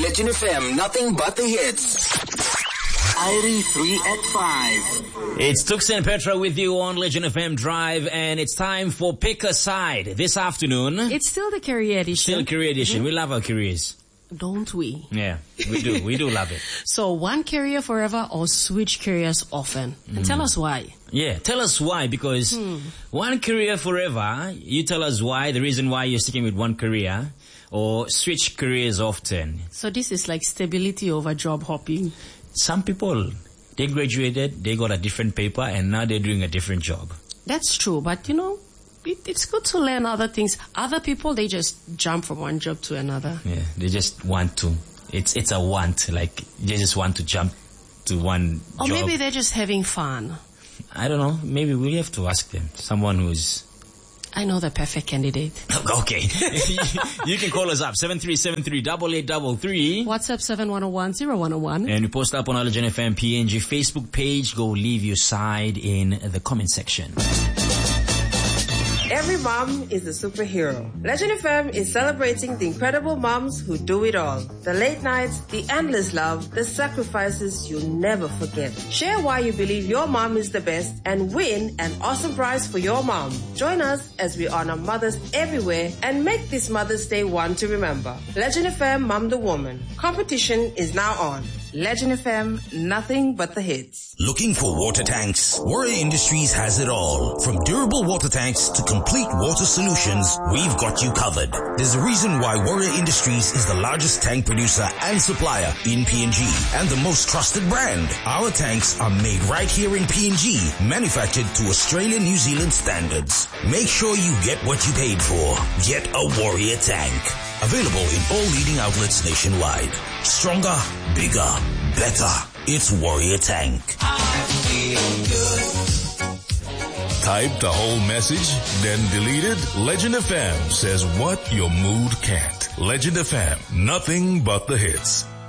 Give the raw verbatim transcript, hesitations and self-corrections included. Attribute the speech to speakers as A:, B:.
A: Legend F M, nothing but the hits. Irie three at five.
B: It's Tux and Petra with you on Legend F M Drive, and it's time for Pick a Side this afternoon.
C: It's still the career edition.
B: Still career edition. Mm-hmm. We love our careers.
C: Don't we?
B: Yeah, we do. We do love it.
C: So one career forever or switch careers often. And mm. tell us why.
B: Yeah, tell us why, because hmm. one career forever, you tell us why, the reason why you're sticking with one career, or switch careers often.
C: So this is like stability over job hopping.
B: Some people, they graduated, they got a different paper, and now they're doing a different job.
C: That's true, but you know, it, it's good to learn other things. Other people, they just jump from one job to another.
B: Yeah, they just want to. It's it's a want, like they just want to jump to one
C: or
B: job.
C: Or maybe they're just having fun.
B: I don't know. Maybe we have to ask them. Someone who's...
C: I know the perfect candidate.
B: Okay. You can call us up, seven three seven three, eight eight three three.
C: WhatsApp seven one zero one zero one zero one.
B: And you post up on our Legend F M P N G Facebook page. Go leave your side in the comment section.
D: Every mom is a superhero. Legend F M is celebrating the incredible moms who do it all. The late nights, the endless love, the sacrifices you'll never forget. Share why you believe your mom is the best and win an awesome prize for your mom. Join us as we honor mothers everywhere and make this Mother's Day one to remember. Legend F M Mom the Woman. Competition is now on. Legend F M, nothing but the hits.
A: Looking for water tanks? Warrior Industries has it all. From durable water tanks to complete water solutions, we've got you covered. There's a reason why Warrior Industries is the largest tank producer and supplier in P N G and the most trusted brand. Our tanks are made right here in P N G, manufactured to Australian New Zealand standards. Make sure you get what you paid for. Get a Warrior tank. Available in all leading outlets nationwide. Stronger, bigger, better. It's Warrior Tank. I feel good.
E: Type the whole message, then delete it. Legend F M says what your mood can't. Legend F M, nothing but the hits.